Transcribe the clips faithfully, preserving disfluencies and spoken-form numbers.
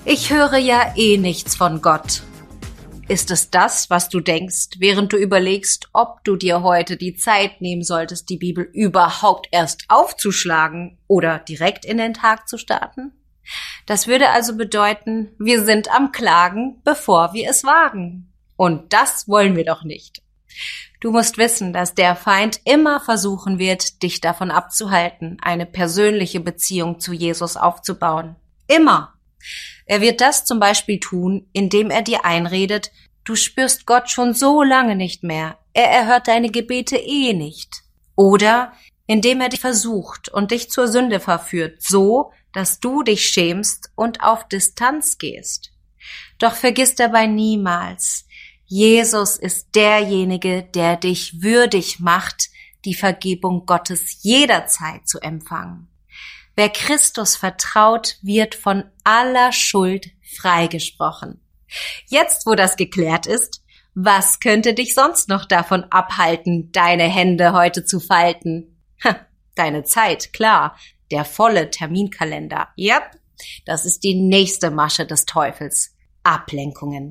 Ich höre ja eh nichts von Gott. Ist es das, was du denkst, während du überlegst, ob du dir heute die Zeit nehmen solltest, die Bibel überhaupt erst aufzuschlagen oder direkt in den Tag zu starten? Das würde also bedeuten, wir sind am Klagen, bevor wir es wagen. Und das wollen wir doch nicht. Du musst wissen, dass der Feind immer versuchen wird, dich davon abzuhalten, eine persönliche Beziehung zu Jesus aufzubauen. Immer. Er wird das zum Beispiel tun, indem er dir einredet, du spürst Gott schon so lange nicht mehr, er erhört deine Gebete eh nicht. Oder indem er dich versucht und dich zur Sünde verführt, so, dass du dich schämst und auf Distanz gehst. Doch vergiss dabei niemals, Jesus ist derjenige, der dich würdig macht, die Vergebung Gottes jederzeit zu empfangen. Wer Christus vertraut, wird von aller Schuld freigesprochen. Jetzt, wo das geklärt ist, was könnte dich sonst noch davon abhalten, deine Hände heute zu falten? Ha, deine Zeit, klar, der volle Terminkalender. Ja, yep, das ist die nächste Masche des Teufels. Ablenkungen.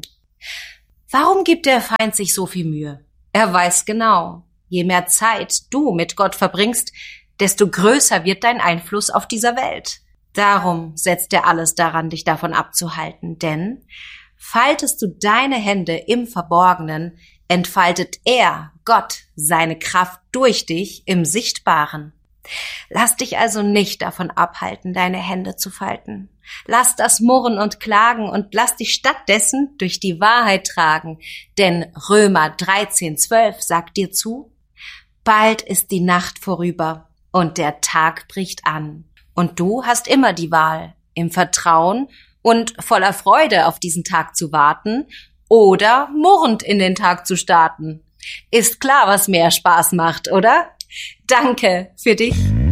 Warum gibt der Feind sich so viel Mühe? Er weiß genau, je mehr Zeit du mit Gott verbringst, desto größer wird dein Einfluss auf dieser Welt. Darum setzt er alles daran, dich davon abzuhalten, denn faltest du deine Hände im Verborgenen, entfaltet er, Gott, seine Kraft durch dich im Sichtbaren. Lass dich also nicht davon abhalten, deine Hände zu falten. Lass das Murren und Klagen und lass dich stattdessen durch die Wahrheit tragen, denn Römer dreizehn zwölf sagt dir zu, bald ist die Nacht vorüber und der Tag bricht an. Und du hast immer die Wahl, im Vertrauen und voller Freude auf diesen Tag zu warten oder murrend in den Tag zu starten. Ist klar, was mehr Spaß macht, oder? Danke für dich.